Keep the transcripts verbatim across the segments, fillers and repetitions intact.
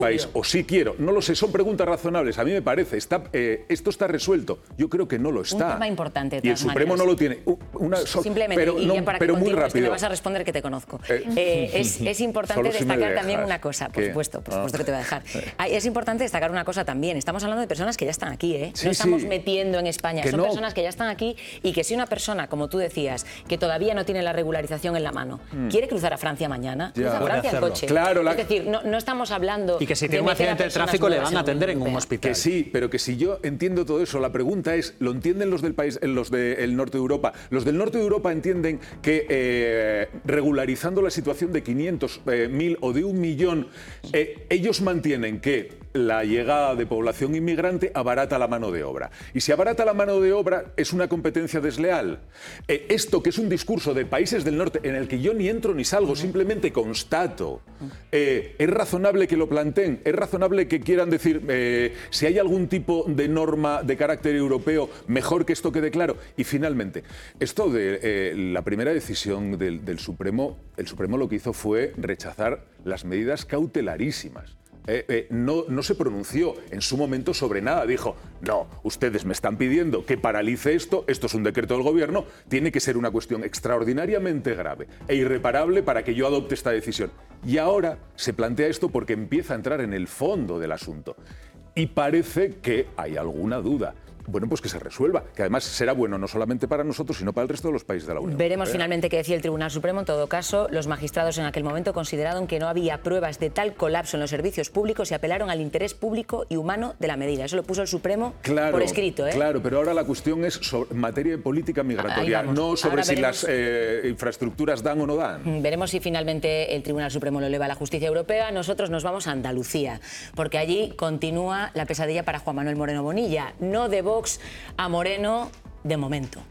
país, o sí quiero, no lo sé, son preguntas razonables, a mí me parece, está, eh, esto está resuelto, yo creo que no lo está. Un tema importante, de y el todas Supremo maneras. no lo tiene. Una, so, Simplemente, pero, y no, ya para pero que muy continúes, rápido. te me vas a responder que te conozco. Eh, Eh, es, es importante si destacar también una cosa, por ¿Qué? supuesto, por supuesto Ah. que te voy a dejar. Es importante destacar una cosa también, estamos hablando de personas que ya están aquí, ¿eh? Sí, no estamos sí. metiendo en España, Que son no. personas que ya están aquí y que si una persona, como tú decías, que todavía no tiene la regularización en la mano, mm. quiere cruzar a Francia mañana, Ya. cruza a Francia en coche. Claro, la... Es decir, no, no estamos hablando y que si de tiene un meter a accidente de personas tráfico le van a nuevas atender en Unión un Europea. hospital. Que sí, pero que si yo entiendo todo eso, la pregunta es, ¿lo entienden los del país, los del norte de Europa? Los del norte de Europa entienden que eh, regularizando la situación de quinientos mil o de un millón, eh, ellos mantienen que la llegada de población inmigrante abarata la mano de obra. Y si abarata la mano de obra es una competencia desleal. Eh, esto, que es un discurso de países del norte en el que yo ni entro ni salgo, uh-huh. simplemente constato, eh, es razonable que lo planteen, es razonable que quieran decir eh, si hay algún tipo de norma de carácter europeo, mejor que esto quede claro. Y finalmente, esto de eh, la primera decisión del, del Supremo, el Supremo lo que hizo fue rechazar las medidas cautelarísimas. Eh, eh, no, no se pronunció en su momento sobre nada. Dijo, no, ustedes me están pidiendo que paralice esto, esto es un decreto del gobierno, tiene que ser una cuestión extraordinariamente grave e irreparable para que yo adopte esta decisión. Y ahora se plantea esto porque empieza a entrar en el fondo del asunto. Y parece que hay alguna duda. Bueno, pues que se resuelva, que además será bueno no solamente para nosotros, sino para el resto de los países de la Unión Veremos Europea. finalmente qué decía el Tribunal Supremo. En todo caso, los magistrados en aquel momento consideraron que no había pruebas de tal colapso en los servicios públicos y apelaron al interés público y humano de la medida. Eso lo puso el Supremo claro, por escrito, ¿eh? Claro, pero ahora la cuestión es sobre materia de política migratoria, no sobre ahora si veremos, las eh, infraestructuras dan o no dan. Veremos si finalmente el Tribunal Supremo lo eleva a la justicia europea. Nosotros nos vamos a Andalucía, porque allí continúa la pesadilla para Juan Manuel Moreno Bonilla. No de Vox a Moreno de momento.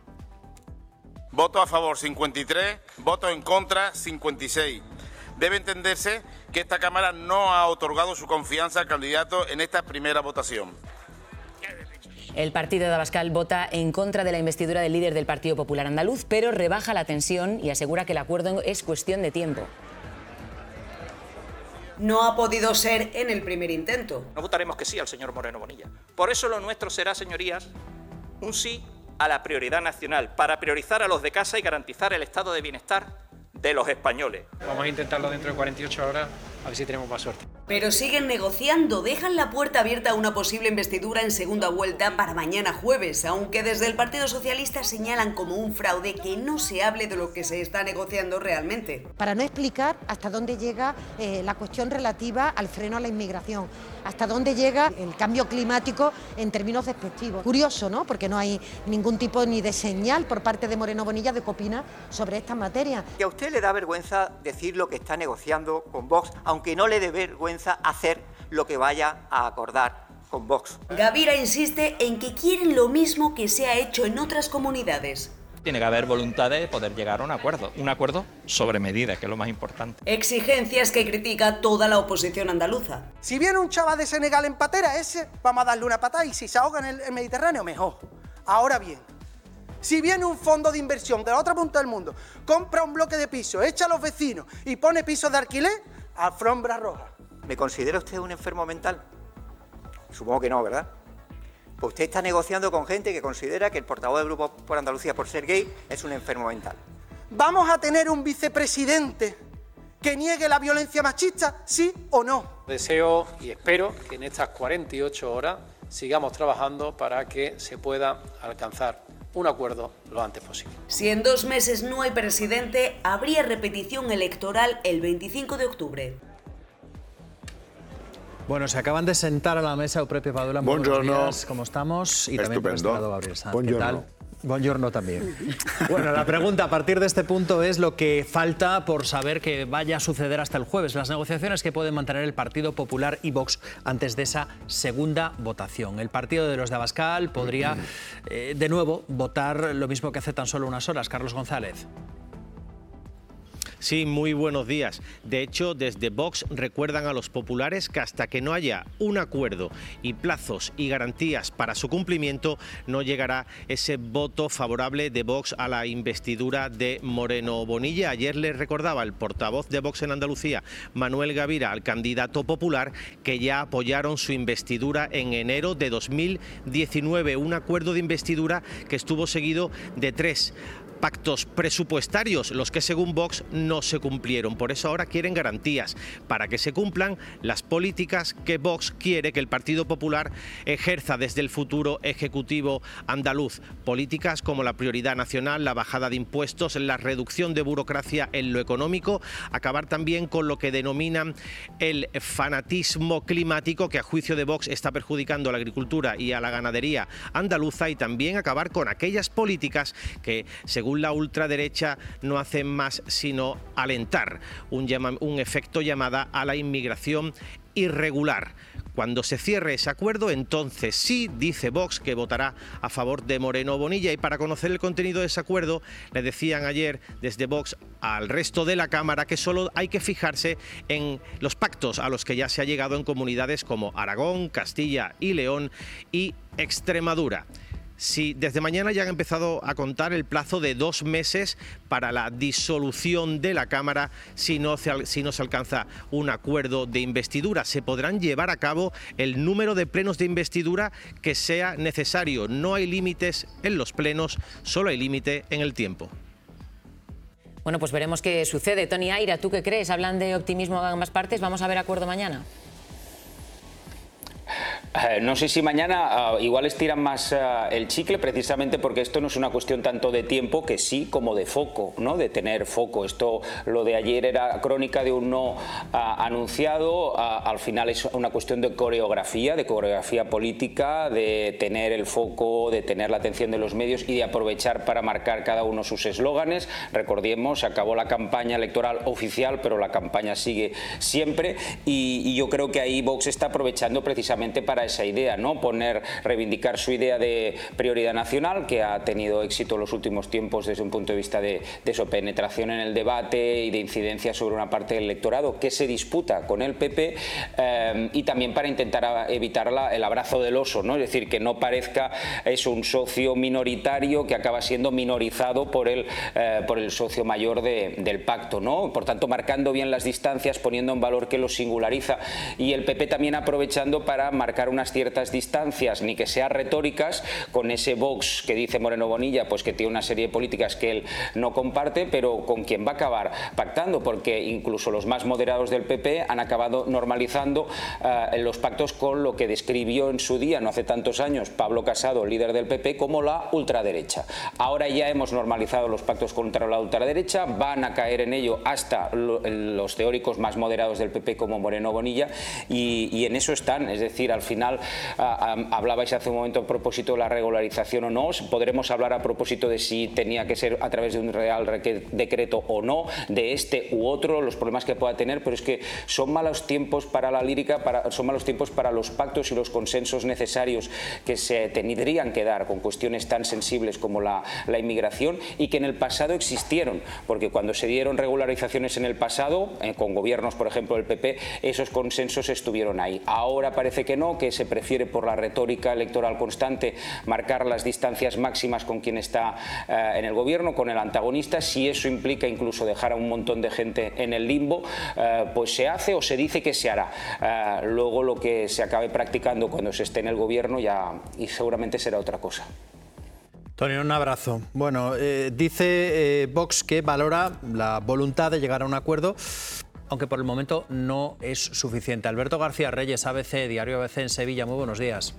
Voto a favor cincuenta y tres, voto en contra cincuenta y seis. Debe entenderse que esta Cámara no ha otorgado su confianza al candidato en esta primera votación. El partido de Abascal vota en contra de la investidura del líder del Partido Popular Andaluz, pero rebaja la tensión y asegura que el acuerdo es cuestión de tiempo. No ha podido ser en el primer intento. No votaremos que sí al señor Moreno Bonilla. Por eso lo nuestro será, señorías, un sí a la prioridad nacional, para priorizar a los de casa y garantizar el estado de bienestar de los españoles. Vamos a intentarlo dentro de cuarenta y ocho horas, a ver si tenemos más suerte. Pero siguen negociando, dejan la puerta abierta a una posible investidura en segunda vuelta para mañana jueves, aunque desde el Partido Socialista señalan como un fraude que no se hable de lo que se está negociando realmente. Para no explicar hasta dónde llega eh, la cuestión relativa al freno a la inmigración, hasta dónde llega el cambio climático en términos despectivos. Curioso, ¿no? Porque no hay ningún tipo ni de señal por parte de Moreno Bonilla de qué opina sobre esta materia. ¿Y a usted le da vergüenza decir lo que está negociando con Vox, aunque no le dé vergüenza hacer lo que vaya a acordar con Vox? Gavira insiste en que quieren lo mismo que se ha hecho en otras comunidades. Tiene que haber voluntad de poder llegar a un acuerdo, un acuerdo sobre medidas, que es lo más importante. Exigencias que critica toda la oposición andaluza. Si viene un chaval de Senegal en patera, ese vamos a darle una patada y si se ahoga en el Mediterráneo, mejor. Ahora bien, si viene un fondo de inversión de la otra punta del mundo, compra un bloque de pisos, echa a los vecinos y pone pisos de alquiler, alfombra roja. ¿Me considera usted un enfermo mental? Supongo que no, ¿verdad? Pues usted está negociando con gente que considera que el portavoz del Grupo por Andalucía por ser gay es un enfermo mental. ¿Vamos a tener un vicepresidente que niegue la violencia machista, sí o no? Deseo y espero que en estas cuarenta y ocho horas sigamos trabajando para que se pueda alcanzar un acuerdo lo antes posible. Si en dos meses no hay presidente, habría repetición electoral el veinticinco de octubre. Bueno, se acaban de sentar a la mesa Eupepio Padula. Muy buenos días, ¿cómo estamos? Y también por este lado Gabriel Sanz. ¿Qué tal? Buongiorno también. Bueno, la pregunta a partir de este punto es lo que falta por saber que vaya a suceder hasta el jueves. Las negociaciones que pueden mantener el Partido Popular y Vox antes de esa segunda votación. El partido de los de Abascal podría, eh, de nuevo, votar lo mismo que hace tan solo unas horas. Carlos González. Sí, muy buenos días. De hecho, desde Vox recuerdan a los populares que hasta que no haya un acuerdo y plazos y garantías para su cumplimiento, no llegará ese voto favorable de Vox a la investidura de Moreno Bonilla. Ayer les recordaba el portavoz de Vox en Andalucía, Manuel Gavira, al candidato popular, que ya apoyaron su investidura en enero de dos mil diecinueve, un acuerdo de investidura que estuvo seguido de tres pactos presupuestarios, los que según Vox no se cumplieron. Por eso ahora quieren garantías para que se cumplan las políticas que Vox quiere que el Partido Popular ejerza desde el futuro Ejecutivo andaluz. Políticas como la prioridad nacional, la bajada de impuestos, la reducción de burocracia en lo económico, acabar también con lo que denominan el fanatismo climático, que a juicio de Vox está perjudicando a la agricultura y a la ganadería andaluza, y también acabar con aquellas políticas que, según la ultraderecha, no hacen más sino alentar un, llama, un efecto llamada a la inmigración irregular. Cuando se cierre ese acuerdo, entonces sí, dice Vox, que votará a favor de Moreno Bonilla. Y para conocer el contenido de ese acuerdo, le decían ayer desde Vox al resto de la Cámara que solo hay que fijarse en los pactos a los que ya se ha llegado en comunidades como Aragón, Castilla y León y Extremadura. Si desde mañana ya han empezado a contar el plazo de dos meses para la disolución de la Cámara si no, se, si no se alcanza un acuerdo de investidura. Se podrán llevar a cabo el número de plenos de investidura que sea necesario. No hay límites en los plenos, solo hay límite en el tiempo. Bueno, pues veremos qué sucede. Toni Aira, ¿tú qué crees? Hablan de optimismo en ambas partes. ¿Vamos a ver acuerdo mañana? Eh, no sé si mañana uh, igual estiran más uh, el chicle, precisamente porque esto no es una cuestión tanto de tiempo que sí como de foco, ¿no? De tener foco. Esto, lo de ayer era crónica de un no uh, anunciado, uh, al final es una cuestión de coreografía, de coreografía política, de tener el foco, de tener la atención de los medios y de aprovechar para marcar cada uno sus eslóganes. Recordemos, acabó la campaña electoral oficial, pero la campaña sigue siempre, y, y yo creo que ahí Vox está aprovechando precisamente para esa idea, ¿no? Poner, reivindicar su idea de prioridad nacional, que ha tenido éxito en los últimos tiempos desde un punto de vista de, de su penetración en el debate y de incidencia sobre una parte del electorado que se disputa con el P P, eh, y también para intentar evitar la, el abrazo del oso, ¿no? Es decir, que no parezca es un socio minoritario que acaba siendo minorizado por el, eh, por el socio mayor de, del pacto, ¿no? Por tanto, marcando bien las distancias, poniendo en valor que lo singulariza, y el P P también aprovechando para marcar unas ciertas distancias, ni que sean retóricas, con ese Vox que dice Moreno Bonilla, pues que tiene una serie de políticas que él no comparte, pero con quien va a acabar pactando, porque incluso los más moderados del P P han acabado normalizando uh, los pactos con lo que describió en su día, no hace tantos años, Pablo Casado, líder del P P, como la ultraderecha. Ahora ya hemos normalizado los pactos contra la ultraderecha, van a caer en ello hasta lo, los teóricos más moderados del P P como Moreno Bonilla, y, y en eso están, es decir, al final uh, um, hablabais hace un momento a propósito de la regularización o no, podremos hablar a propósito de si tenía que ser a través de un real decreto o no, de este u otro, los problemas que pueda tener, pero es que son malos tiempos para la lírica, para, son malos tiempos para los pactos y los consensos necesarios que se tendrían que dar con cuestiones tan sensibles como la, la inmigración, y que en el pasado existieron, porque cuando se dieron regularizaciones en el pasado, eh, con gobiernos por ejemplo del P P, esos consensos estuvieron ahí. Ahora parece que no, que se prefiere por la retórica electoral constante marcar las distancias máximas con quien está eh, en el gobierno, con el antagonista. Si eso implica incluso dejar a un montón de gente en el limbo, eh, pues se hace o se dice que se hará. Eh, luego lo que se acabe practicando cuando se esté en el gobierno ya y seguramente será otra cosa. Toni, un abrazo. Bueno, eh, dice eh, Vox que valora la voluntad de llegar a un acuerdo, aunque por el momento no es suficiente. Alberto García Reyes, A B C, Diario A B C en Sevilla, muy buenos días.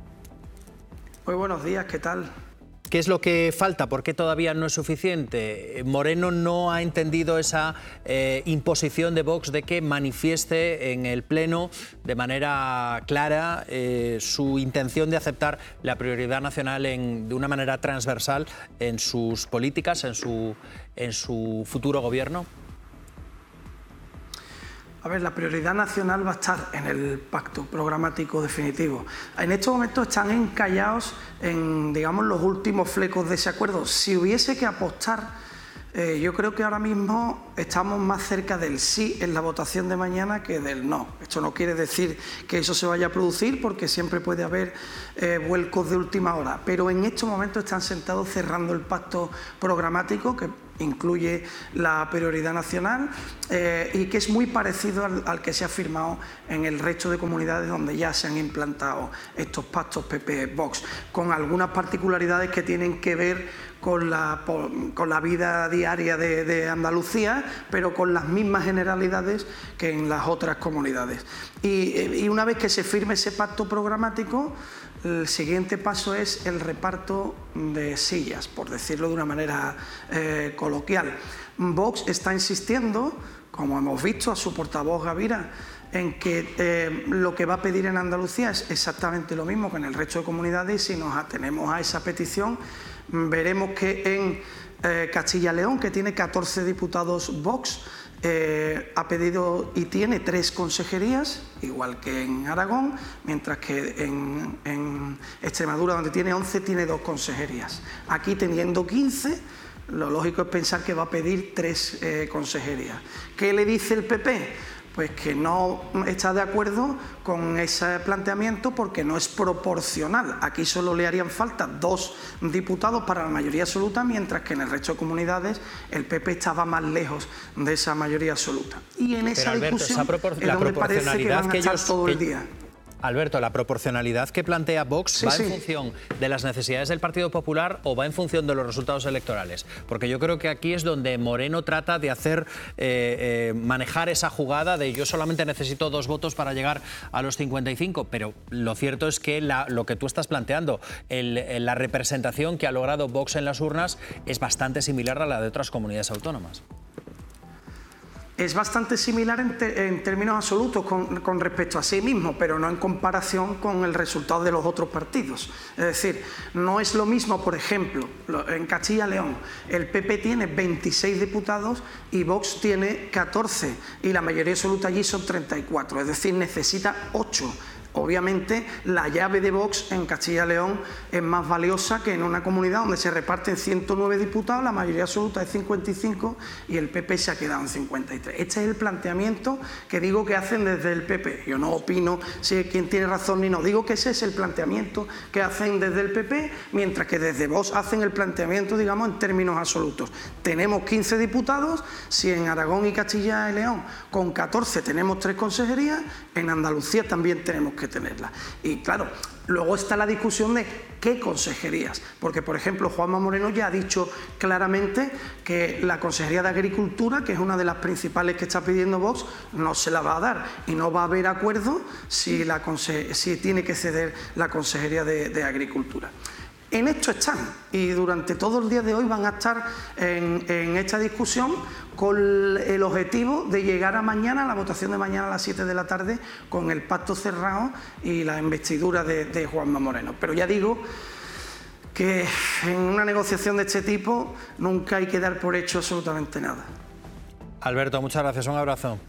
Muy buenos días, ¿qué tal? ¿Qué es lo que falta? ¿Por qué todavía no es suficiente? Moreno no ha entendido esa eh, imposición de Vox de que manifieste en el Pleno de manera clara eh, su intención de aceptar la prioridad nacional en, de una manera transversal en sus políticas, en su, en su futuro gobierno. A ver, la prioridad nacional va a estar en el pacto programático definitivo. En estos momentos están encallados en, digamos, los últimos flecos de ese acuerdo. Si hubiese que apostar Eh, yo creo que ahora mismo estamos más cerca del sí en la votación de mañana que del no. Esto no quiere decir que eso se vaya a producir, porque siempre puede haber eh, vuelcos de última hora, pero en estos momentos están sentados cerrando el pacto programático que incluye la prioridad nacional eh, y que es muy parecido al, al que se ha firmado en el resto de comunidades donde ya se han implantado estos pactos P P-Vox, con algunas particularidades que tienen que ver con la, con la vida diaria de, de Andalucía, pero con las mismas generalidades que en las otras comunidades. Y, y una vez que se firme ese pacto programático, el siguiente paso es el reparto de sillas, por decirlo de una manera eh, coloquial. Vox está insistiendo, como hemos visto a su portavoz Gavira, en que eh, lo que va a pedir en Andalucía es exactamente lo mismo que en el resto de comunidades, y si nos atenemos a esa petición, veremos que en eh, Castilla-León, que tiene catorce diputados Vox, Eh, ha pedido y tiene tres consejerías, igual que en Aragón, mientras que en, en Extremadura, donde tiene once, tiene dos consejerías. Aquí, teniendo quince, lo lógico es pensar que va a pedir tres eh, consejerías. ¿Qué le dice el P P? Pues que no está de acuerdo con ese planteamiento porque no es proporcional. Aquí solo le harían falta dos diputados para la mayoría absoluta, mientras que en el resto de comunidades el P P estaba más lejos de esa mayoría absoluta. Y en esa Pero, Alberto, discusión esa propor- es la donde parece que van a que estar ellos, todo que, el día. Alberto, ¿la proporcionalidad que plantea Vox Sí, va sí. en función de las necesidades del Partido Popular o va en función de los resultados electorales? Porque yo creo que aquí es donde Moreno trata de hacer, eh, eh, manejar esa jugada de yo solamente necesito dos votos para llegar a los cincuenta y cinco, pero lo cierto es que la, lo que tú estás planteando, el, el, la representación que ha logrado Vox en las urnas es bastante similar a la de otras comunidades autónomas. Es bastante similar en, te, en términos absolutos con, con respecto a sí mismo, pero no en comparación con el resultado de los otros partidos. Es decir, no es lo mismo, por ejemplo, en Castilla-León, el P P tiene veintiséis diputados y Vox tiene catorce, y la mayoría absoluta allí son treinta y cuatro, es decir, necesita ocho. Obviamente, la llave de Vox en Castilla y León es más valiosa que en una comunidad donde se reparten ciento nueve diputados, la mayoría absoluta es cincuenta y cinco y el P P se ha quedado en cincuenta y tres. Este es el planteamiento que digo que hacen desde el P P. Yo no opino si quién tiene razón ni no, digo que ese es el planteamiento que hacen desde el P P, mientras que desde Vox hacen el planteamiento, digamos, en términos absolutos. Tenemos quince diputados, si en Aragón y Castilla y León con catorce tenemos tres consejerías, en Andalucía también tenemos que tenerla. Y claro, luego está la discusión de qué consejerías, porque por ejemplo Juanma Moreno ya ha dicho claramente que la Consejería de Agricultura, que es una de las principales que está pidiendo Vox, no se la va a dar y no va a haber acuerdo si, la si tiene que ceder la Consejería de, de Agricultura. En esto están, y durante todo el día de hoy van a estar en, en esta discusión con el objetivo de llegar a mañana, a la votación de mañana a las siete de la tarde, con el pacto cerrado y la investidura de, de Juanma Moreno. Pero ya digo que en una negociación de este tipo nunca hay que dar por hecho absolutamente nada. Alberto, muchas gracias, un abrazo.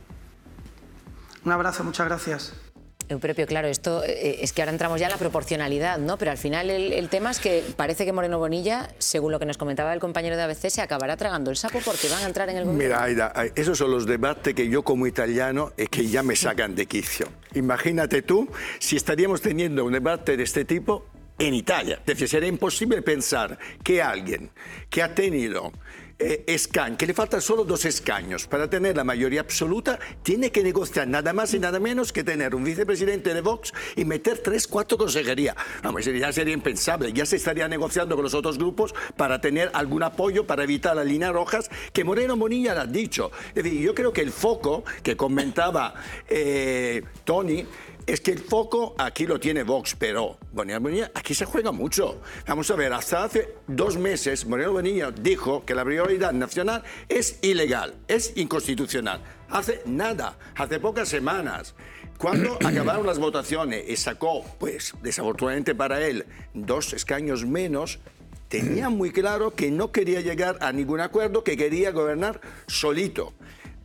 Un abrazo, muchas gracias. Eupropio, claro, esto eh, es que ahora entramos ya en la proporcionalidad, ¿no? Pero al final el, el tema es que parece que Moreno Bonilla, según lo que nos comentaba el compañero de A B C, se acabará tragando el sapo porque van a entrar en el gobierno. Mira, Aida, esos son los debates que yo como italiano es que ya me sacan de quicio. Imagínate tú si estaríamos teniendo un debate de este tipo en Italia. Es decir, sería imposible pensar que alguien que ha tenido eh, escaños, que le faltan solo dos escaños para tener la mayoría absoluta, tiene que negociar nada más y nada menos que tener un vicepresidente de Vox y meter tres, cuatro consejerías. Vamos, ya sería impensable, ya se estaría negociando con los otros grupos para tener algún apoyo, para evitar las líneas rojas que Moreno Bonilla ha dicho. Es decir, yo creo que el foco que comentaba eh, Tony, es que el foco aquí lo tiene Vox, pero Moreno Bonilla aquí se juega mucho. Vamos a ver, hasta hace dos meses Moreno Bonilla dijo que la prioridad nacional es ilegal, es inconstitucional. Hace nada, hace pocas semanas, cuando acabaron las votaciones y sacó, pues desafortunadamente para él, dos escaños menos, tenía muy claro que no quería llegar a ningún acuerdo, que quería gobernar solito.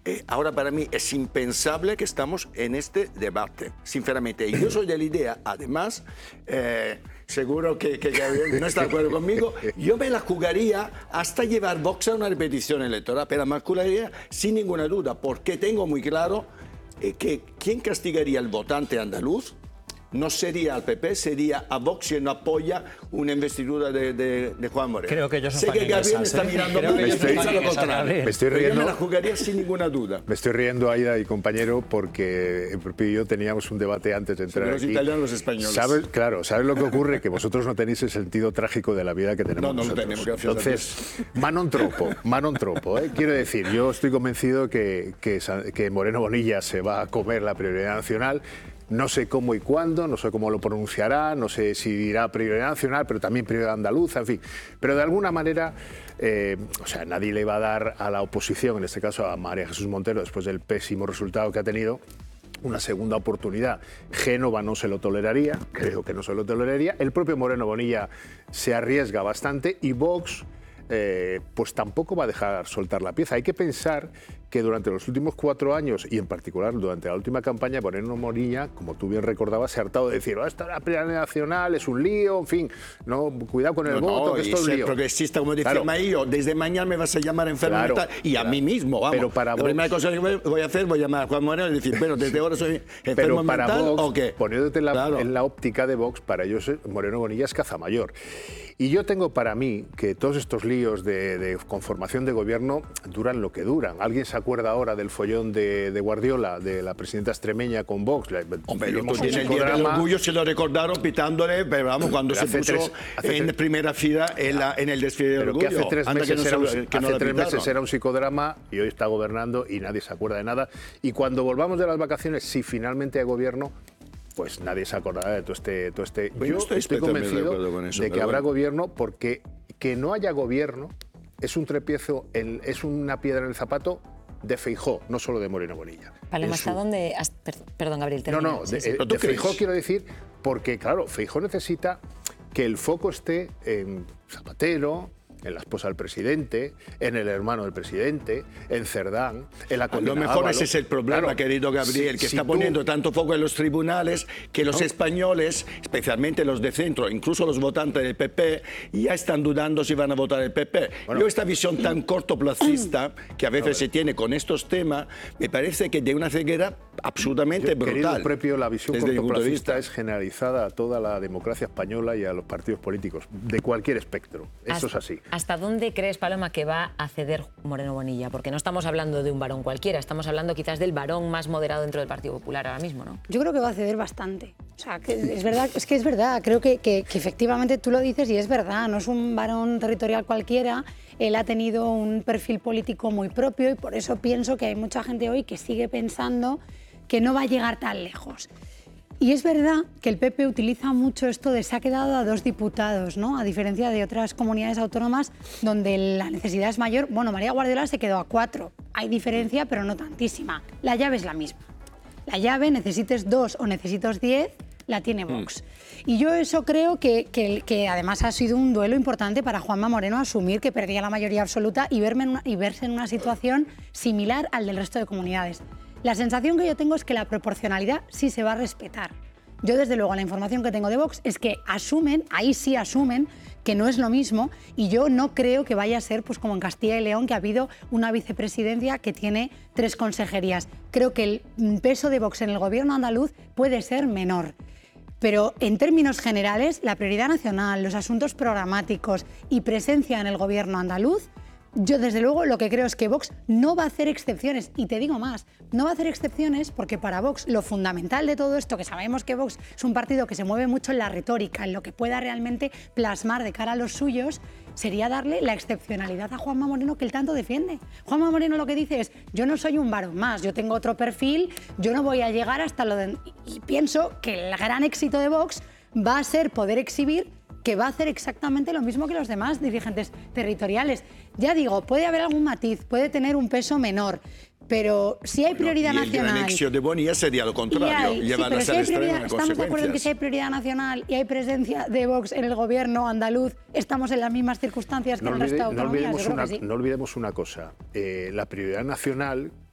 Eh, ahora para mí es impensable que estamos en este debate, sinceramente. Y yo soy de la idea, además, eh, seguro que, que Gabriel no está de acuerdo conmigo, yo me la jugaría hasta llevar Vox a una repetición electoral, pero me la jugaría sin ninguna duda, porque tengo muy claro eh, que quien castigaría al votante andaluz no sería al P P, sería a Vox si no apoya una investidura de, de, de Juan Moreno. Creo que ellos son sé que Gabriel está ¿eh? mirando Creo muy que bien, ellos son lo contrario. Me estoy Pero riendo. yo me la jugaría sin ninguna duda. Me estoy riendo, Aida y compañero, porque el propio y yo teníamos un debate antes de entrar Sobre los aquí. italianos y los españoles. ¿Sabes? Claro, ¿sabes lo que ocurre? Que vosotros no tenéis el sentido trágico de la vida que tenemos No, no lo nosotros. tenemos, gracias a Entonces, manon tropo, manon tropo. ¿eh? Quiero decir, yo estoy convencido que, que, que Moreno Bonilla se va a comer la prioridad nacional. No sé cómo y cuándo, no sé cómo lo pronunciará, no sé si dirá prioridad nacional, pero también prioridad andaluza, en fin. Pero de alguna manera, eh, o sea, nadie le va a dar a la oposición, en este caso a María Jesús Montero, después del pésimo resultado que ha tenido, una segunda oportunidad. Génova no se lo toleraría, creo que no se lo toleraría. El propio Moreno Bonilla se arriesga bastante y Vox eh, pues tampoco va a dejar soltar la pieza. Hay que pensar que durante los últimos cuatro años, y en particular durante la última campaña, Moreno Bonilla, como tú bien recordabas, se ha hartado de decir, oh, esta es la prioridad nacional, es un lío, en fin, no, cuidado con el no, voto, no, que esto es un lío. Progresista, como decía Claro. Maillo, desde mañana me vas a llamar enfermo Claro, mental, y a claro. mí mismo, vamos. Pero para la Vox- primera cosa que voy a hacer, voy a llamar a Juan Moreno y decir, bueno, desde ahora soy enfermo Pero para mental, Vox, ¿o qué? poniéndote en la, Claro. en la óptica de Vox, para ellos eh, Moreno Bonilla es cazamayor. Y yo tengo para mí que todos estos líos de, de conformación de gobierno duran lo que duran. ¿Alguien se acuerda ahora del follón de, de Guardiola, de la presidenta extremeña con Vox? Hombre, el Vivimos otro un día en el Día del psicodrama. Orgullo se lo recordaron pitándole, pero vamos, cuando Pero se hace puso tres- hace en tres- primera fila en, la, en el desfile del Pero orgullo. que hace tres Anda que meses, no era, se- un, que no hace la tres pitaron. meses era un psicodrama y hoy está gobernando y nadie se acuerda de nada. Y cuando volvamos de las vacaciones, si finalmente hay gobierno, pues nadie se acordará de todo este... Todo este. Pues yo yo estoy estoy especialmente de convencido acuerdo con eso, de que pero habrá bueno. gobierno porque que no haya gobierno es un tropiezo, en- es una piedra en el zapato de Feijóo, no solo de Moreno Bonilla. Paloma, En ¿hasta su- dónde...? has- per- Perdón, Gabriel, No, termina. no, Sí, de, sí. eh, ¿Pero tú de Feijóo crees? quiero decir, porque claro, Feijóo necesita que el foco esté en Zapatero, en la esposa del presidente, en el hermano del presidente, en Cerdán, en la A lo condena mejor Ábalos. ese es el problema, Claro, querido Gabriel, si- que si está tú- poniendo tanto foco en los tribunales que los españoles, especialmente los de centro, incluso los votantes del P P, ya están dudando si van a votar el P P. Yo esta visión tan cortoplacista que a veces se tiene con estos temas, me parece que de una ceguera absolutamente Yo, querido brutal. propio, la visión desde mi punto de cortoplacista vista. es generalizada a toda la democracia española y a los partidos políticos, de cualquier espectro. Eso es ¿Hasta- así. ¿Hasta dónde crees, Paloma, que va a ceder Moreno Bonilla? Porque no estamos hablando de un varón cualquiera, estamos hablando quizás del varón más moderado dentro del Partido Popular ahora mismo, ¿no? Yo creo que va a ceder bastante. O sea, que es verdad, es que es verdad. Creo que, que, que efectivamente tú lo dices y es verdad. No es un varón territorial cualquiera. Él ha tenido un perfil político muy propio y por eso pienso que hay mucha gente hoy que sigue pensando que no va a llegar tan lejos. Y es verdad que el P P utiliza mucho esto de se ha quedado a dos diputados, ¿no? A diferencia de otras comunidades autónomas donde la necesidad es mayor. Bueno, María Guardiola se quedó a cuatro. Hay diferencia, pero no tantísima. La llave es la misma. La llave, necesites dos o necesites diez, la tiene Vox. Y yo eso creo que, que, que además ha sido un duelo importante para Juanma Moreno asumir que perdía la mayoría absoluta y, verme en una, y verse en una situación similar al del resto de comunidades. La sensación que yo tengo es que la proporcionalidad sí se va a respetar. Yo, desde luego, la información que tengo de Vox es que asumen, ahí sí asumen, que no es lo mismo y yo no creo que vaya a ser pues como en Castilla y León, que ha habido una vicepresidencia que tiene tres consejerías. Creo que el peso de Vox en el gobierno andaluz puede ser menor. Pero en términos generales, la prioridad nacional, los asuntos programáticos y presencia en el gobierno andaluz, yo desde luego lo que creo es que Vox no va a hacer excepciones. Y te digo más, no va a hacer excepciones porque para Vox lo fundamental de todo esto, que sabemos que Vox es un partido que se mueve mucho en la retórica, en lo que pueda realmente plasmar de cara a los suyos, sería darle la excepcionalidad a Juanma Moreno que él tanto defiende. Juanma Moreno lo que dice es, yo no soy un varón más, yo tengo otro perfil, yo no voy a llegar hasta lo de... Y pienso que el gran éxito de Vox va a ser poder exhibir que va a hacer exactamente lo mismo que los demás dirigentes territoriales. Ya digo, puede haber algún matiz, puede tener un peso menor, pero si hay prioridad y el nacional... gran éxito de Bonilla sería lo contrario, y hay- sí, llevarlas pero si al hay extremo prioridad- de estamos de acuerdo en que si hay consecuencias. prioridad nacional y hay presencia de Vox en el gobierno andaluz, estamos en las mismas circunstancias que No, en el resto de olvide- no autonomías. olvidemos Yo creo una, que sí. no olvidemos una cosa. Eh, la prioridad nacional,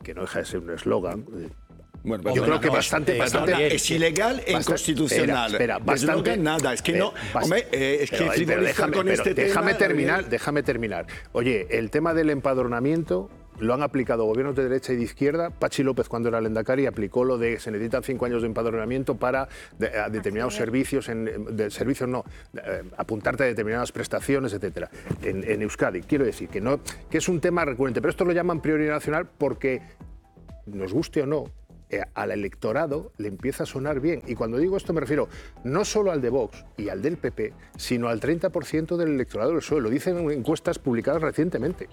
que no deja de ser un eslogan. Bueno, yo yo creo no, que no, bastante, es, bastante es ilegal e inconstitucional. Espera, espera, bastante, Desde nada, es que no, eh, bast- hombre, eh, es que pero, frivolizar pero déjame, con pero este déjame tema, terminar, eh, déjame terminar. Oye, el tema del empadronamiento lo han aplicado gobiernos de derecha y de izquierda. Pachi López, cuando era el Endacari, aplicó lo de se necesitan cinco años de empadronamiento para de, a determinados servicios, en, de servicios no, eh, apuntarte a determinadas prestaciones, etcétera. En, en Euskadi, quiero decir que no, que es un tema recurrente, pero esto lo llaman prioridad nacional porque, nos guste o no, eh, al electorado le empieza a sonar bien. Y cuando digo esto me refiero no solo al de Vox y al del P P, sino al treinta por ciento del electorado del P S O E. Lo dicen en encuestas publicadas recientemente.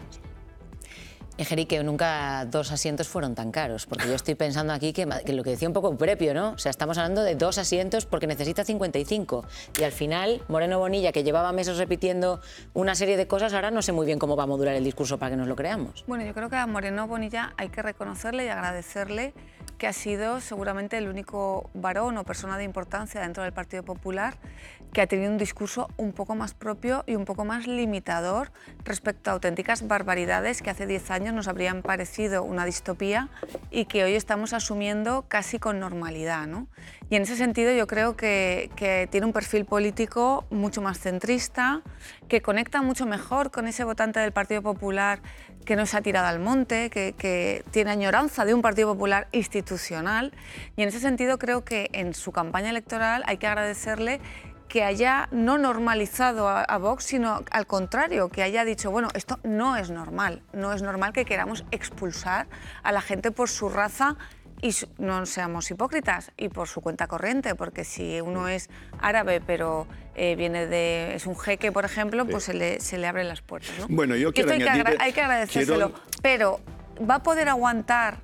Ejeri, nunca dos asientos fueron tan caros, porque yo estoy pensando aquí que, que lo que decía un poco Prepio, ¿no? O sea, estamos hablando de dos asientos porque necesita cincuenta y cinco. Y al final, Moreno Bonilla, que llevaba meses repitiendo una serie de cosas, ahora no sé muy bien cómo va a modular el discurso para que nos lo creamos. Bueno, yo creo que a Moreno Bonilla hay que reconocerle y agradecerle que ha sido seguramente el único varón o persona de importancia dentro del Partido Popular que ha tenido un discurso un poco más propio y un poco más limitador respecto a auténticas barbaridades que hace diez años nos habrían parecido una distopía y que hoy estamos asumiendo casi con normalidad, ¿no? Y en ese sentido yo creo que, que tiene un perfil político mucho más centrista, que conecta mucho mejor con ese votante del Partido Popular que no se ha tirado al monte, que, que tiene añoranza de un Partido Popular institucional. Y en ese sentido creo que en su campaña electoral hay que agradecerle que haya no normalizado a, a Vox, sino al contrario, que haya dicho, bueno, esto no es normal, no es normal que queramos expulsar a la gente por su raza y su, no seamos hipócritas, y por su cuenta corriente, porque si uno es árabe pero eh, viene de, es un jeque, por ejemplo, sí, pues se le, se le abren las puertas, ¿no? Bueno, yo quiero hay, añadir, que agra hay que agradecérselo, quiero... pero ¿va a poder aguantar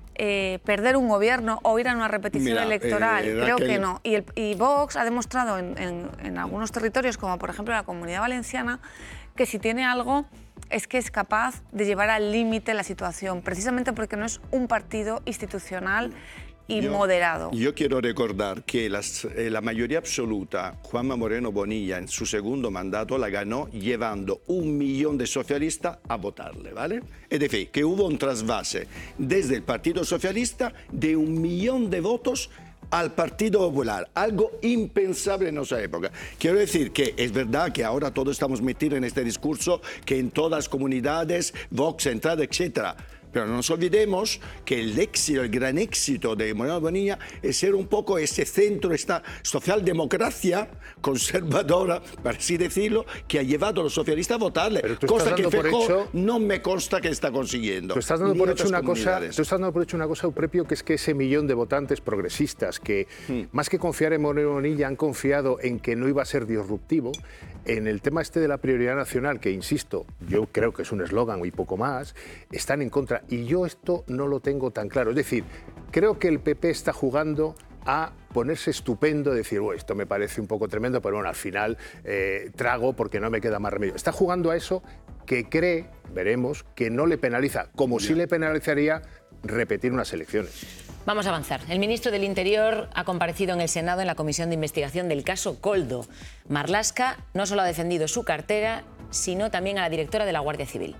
Eh, perder un gobierno o ir a una repetición Mira, electoral? eh, Creo Raquel... que no. Y, el, y Vox ha demostrado en, en, en algunos territorios, como por ejemplo la Comunidad Valenciana, que si tiene algo es que es capaz de llevar al límite la situación, precisamente porque no es un partido institucional y yo, moderado. Yo quiero recordar que las, eh, la mayoría absoluta, Juanma Moreno Bonilla, en su segundo mandato la ganó llevando un millón de socialistas a votarle, ¿vale? Es decir, que hubo un trasvase desde el Partido Socialista de un millón de votos al Partido Popular, algo impensable en nuestra época. Quiero decir que es verdad que ahora todos estamos metidos en este discurso que en todas las comunidades, Vox, entrada, etcétera. Pero no nos olvidemos que el éxito, el gran éxito de Moreno Bonilla es ser un poco ese centro, esta socialdemocracia conservadora, por así decirlo, que ha llevado a los socialistas a votarle. Cosa que Feijóo no me consta que está consiguiendo. Tú estás dando por hecho una cosa, tú estás dando por hecho una cosa, Prepio, que es que ese millón de votantes progresistas que, hmm. más que confiar en Moreno Bonilla, han confiado en que no iba a ser disruptivo, en el tema este de la prioridad nacional, que insisto, yo creo que es un eslogan y poco más, están en contra. Y yo esto no lo tengo tan claro. Es decir, creo que el P P está jugando a ponerse estupendo, decir, bueno, esto me parece un poco tremendo, pero bueno, al final eh, trago porque no me queda más remedio. Está jugando a eso que cree, veremos, que no le penaliza, como sí le penalizaría repetir unas elecciones. Vamos a avanzar. El ministro del Interior ha comparecido en el Senado en la comisión de investigación del caso Koldo. Marlaska no solo ha defendido su cartera, sino también a la directora de la Guardia Civil.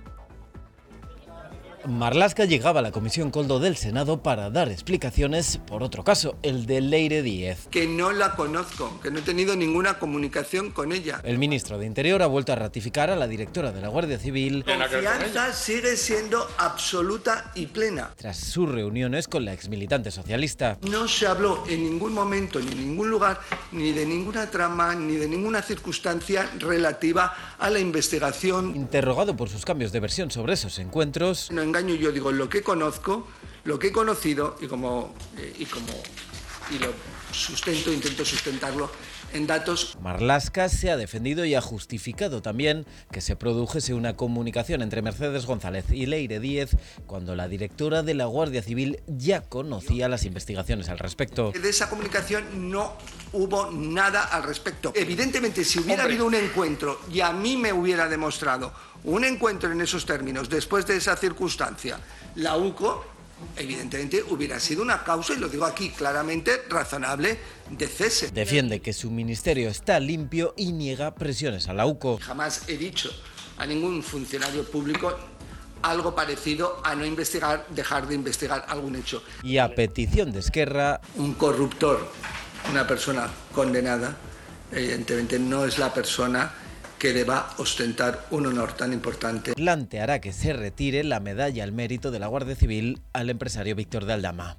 Marlaska llegaba a la Comisión Koldo del Senado para dar explicaciones por otro caso, el de Leire Díez. Que no la conozco, que no he tenido ninguna comunicación con ella. El ministro de Interior ha vuelto a ratificar a la directora de la Guardia Civil. La confianza sigue siendo absoluta y plena. Tras sus reuniones con la exmilitante socialista. No se habló en ningún momento, ni en ningún lugar, ni de ninguna trama, ni de ninguna circunstancia relativa a la investigación. Interrogado por sus cambios de versión sobre esos encuentros. No engaño, yo digo lo que conozco, lo que he conocido y como, eh, y como y lo sustento, intento sustentarlo en datos. Marlaska se ha defendido y ha justificado también que se produjese una comunicación entre Mercedes González y Leire Díez cuando la directora de la Guardia Civil ya conocía las investigaciones al respecto. De esa comunicación no hubo nada al respecto. Evidentemente, si hubiera Hombre. habido un encuentro y a mí me hubiera demostrado un encuentro en esos términos después de esa circunstancia, la U C O, evidentemente hubiera sido una causa, y lo digo aquí claramente, razonable de cese. Defiende que su ministerio está limpio y niega presiones a la U C O. Jamás he dicho a ningún funcionario público algo parecido a no investigar, dejar de investigar algún hecho. Y a petición de Esquerra, un corruptor, una persona condenada, evidentemente no es la persona que deba ostentar un honor tan importante. planteará que se retire la medalla al mérito de la Guardia Civil al empresario Víctor de Aldama.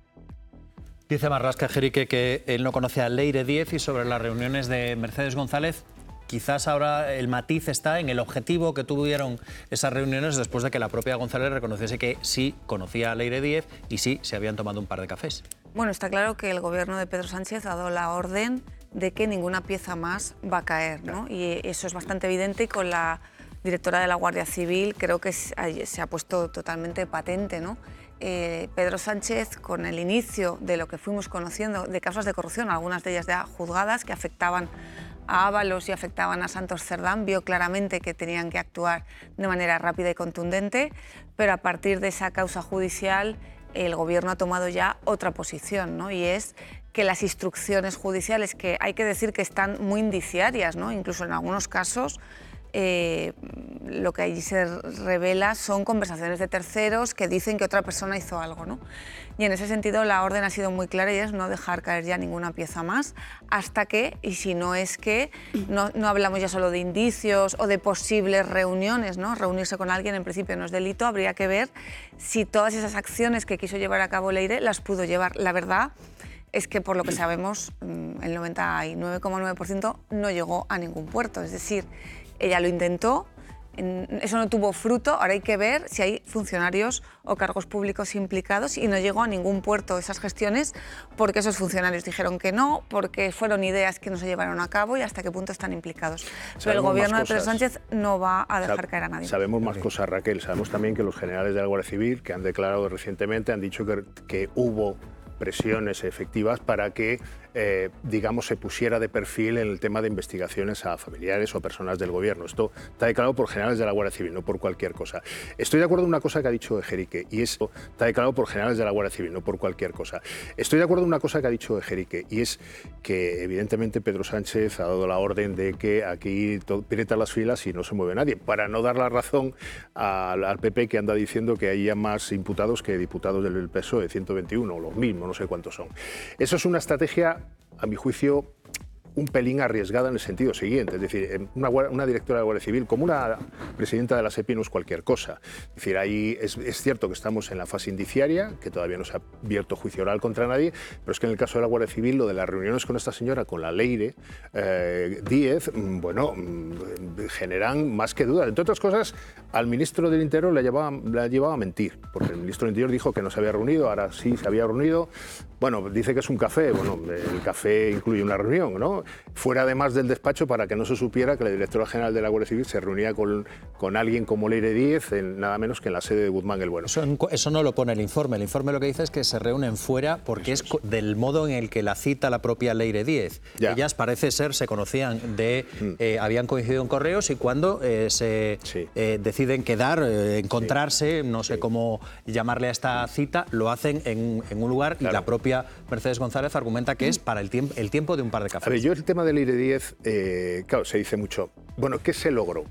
Dice Marlaska Jerique que él no conoce a Leire Díez y sobre las reuniones de Mercedes González. Quizás ahora el matiz está en el objetivo que tuvieron esas reuniones después de que la propia González reconociese que sí conocía a Leire Díez y sí se habían tomado un par de cafés. Bueno, está claro que el gobierno de Pedro Sánchez ha dado la orden de que ninguna pieza más va a caer, ¿no? Y eso es bastante evidente y con la directora de la Guardia Civil creo que se ha puesto totalmente patente, ¿no? Eh, Pedro Sánchez, con el inicio de lo que fuimos conociendo de casos de corrupción, algunas de ellas ya juzgadas, que afectaban a Ábalos y afectaban a Santos Cerdán, vio claramente que tenían que actuar de manera rápida y contundente, pero a partir de esa causa judicial el Gobierno ha tomado ya otra posición, ¿no? Y es que las instrucciones judiciales, que hay que decir que están muy indiciarias, ¿no? Incluso en algunos casos, eh, lo que allí se revela son conversaciones de terceros que dicen que otra persona hizo algo, ¿no? Y en ese sentido la orden ha sido muy clara y es no dejar caer ya ninguna pieza más hasta que, y si no es que, no, no hablamos ya solo de indicios o de posibles reuniones, ¿no? Reunirse con alguien en principio no es delito, habría que ver si todas esas acciones que quiso llevar a cabo Leire las pudo llevar. La verdad es que por lo que sabemos el noventa y nueve coma nueve por ciento no llegó a ningún puerto, es decir, ella lo intentó, eso no tuvo fruto, ahora hay que ver si hay funcionarios o cargos públicos implicados y no llegó a ningún puerto esas gestiones porque esos funcionarios dijeron que no, porque fueron ideas que no se llevaron a cabo y hasta qué punto están implicados. Pero el gobierno de Pedro Sánchez no va a dejar caer a nadie. Sabemos más cosas, Raquel, sabemos también que los generales de la Guardia Civil, que han declarado recientemente, han dicho que, que hubo presiones efectivas para que, eh, digamos, se pusiera de perfil en el tema de investigaciones a familiares o personas del gobierno. Esto está declarado por generales de la Guardia Civil, no por cualquier cosa. Estoy de acuerdo en una cosa que ha dicho Ejerique, y es, está declarado por generales de la Guardia Civil, no por cualquier cosa. Estoy de acuerdo en una cosa que ha dicho Ejerique, y es que, evidentemente, Pedro Sánchez ha dado la orden de que aquí aprieta las filas y no se mueve nadie, para no dar la razón al, al P P, que anda diciendo que hay ya más imputados que diputados del P S O E, ciento veintiuno, o los mismos, no sé cuántos son. Eso es una estrategia, a mi juicio, un pelín arriesgada en el sentido siguiente, es decir, una, una directora de la Guardia Civil como una presidenta de la SEPI no es cualquier cosa. Es decir, ahí es, es cierto que estamos en la fase indiciaria, que todavía no se ha abierto juicio oral contra nadie, pero es que en el caso de la Guardia Civil, lo de las reuniones con esta señora, con la Leire eh, Díez, bueno, generan más que dudas. Entre otras cosas, al ministro del Interior le llevaba, le llevaba a mentir, porque el ministro del Interior dijo que no se había reunido, ahora sí se había reunido. Bueno, dice que es un café, bueno, el café incluye una reunión, ¿no? Fuera además del despacho para que no se supiera que la directora general de la Guardia Civil se reunía con, con alguien como Leire Díez, en nada menos que en la sede de Guzmán el Bueno. Eso, eso no lo pone el informe, el informe lo que dice es que se reúnen fuera porque es, es del modo en el que la cita la propia Leire Díez. Ya. Ellas parece ser, se conocían, de mm. eh, habían coincidido en correos y cuando eh, se sí. eh, deciden quedar, eh, encontrarse, sí. no sé sí. cómo llamarle a esta cita, lo hacen en, en un lugar claro. y la propia Mercedes González argumenta que es para el tiempo, el tiempo de un par de cafés. A ver, yo el tema de Leire Díez, eh, claro, se dice mucho. Bueno, ¿qué se logró?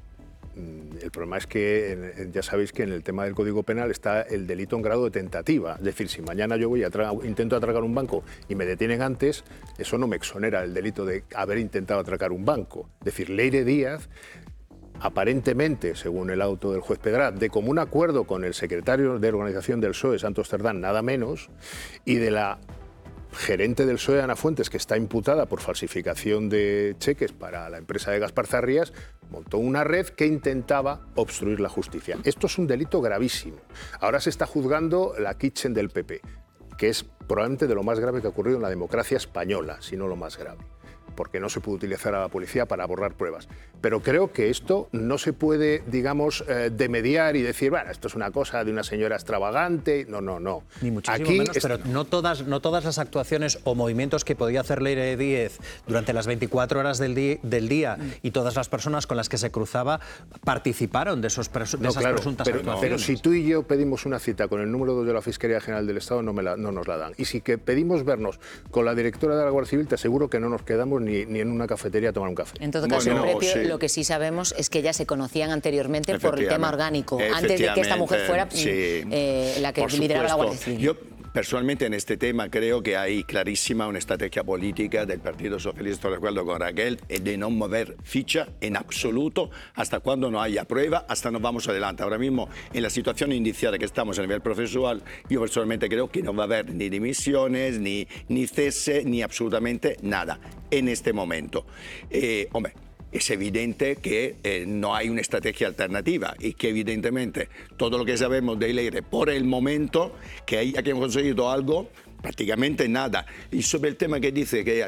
El problema es que ya sabéis que en el tema del Código Penal está el delito en grado de tentativa. Es decir, si mañana yo voy a intento atracar un banco y me detienen antes, eso no me exonera el delito de haber intentado atracar un banco. Es decir, Leire Díez, aparentemente, según el auto del juez Pedrat, de común acuerdo con el secretario de organización del P S O E, Santos Cerdán, nada menos, y de la gerente del P S O E, Ana Fuentes, que está imputada por falsificación de cheques para la empresa de Gaspar Zarrías, montó una red que intentaba obstruir la justicia. Esto es un delito gravísimo. Ahora se está juzgando la kitchen del P P, que es probablemente de lo más grave que ha ocurrido en la democracia española, si no lo más grave, porque no se puede utilizar a la policía para borrar pruebas. Pero creo que esto no se puede, digamos, eh, demediar y decir, bueno, esto es una cosa de una señora extravagante. No, no, no. Ni muchísimo Aquí menos, es... pero no todas, no todas las actuaciones o movimientos que podía hacer Leire Díez durante las veinticuatro horas del, di del día y todas las personas con las que se cruzaba participaron de, esos presu de no, esas claro, presuntas pero, actuaciones. Pero si tú y yo pedimos una cita con el número dos de la Fiscalía General del Estado, no, me la, no nos la dan. Y si que pedimos vernos con la directora de la Guardia Civil, te aseguro que no nos quedamos nosotros ni, ni en una cafetería a tomar un café. En todo caso, bueno, Prepio, sí. Lo que sí sabemos es que ya se conocían anteriormente por el tema orgánico, antes de que esta mujer fuera sí, eh, la que lideraba la Guardia Civil. Yo, personalmente en este tema creo que hay clarísima una estrategia política del Partido Socialista, estoy de acuerdo con Raquel, de no mover ficha en absoluto hasta cuando no haya prueba, hasta nos vamos adelante. Ahora mismo, en la situación inicial que estamos a nivel procesual, yo personalmente creo que no va a haber ni dimisiones, ni, ni cese, ni absolutamente nada en este momento. Eh, hombre, es evidente que eh, no hay una estrategia alternativa y que evidentemente todo lo que sabemos de Leire por el momento, que ella que ha conseguido algo, prácticamente nada. Y sobre el tema que dice que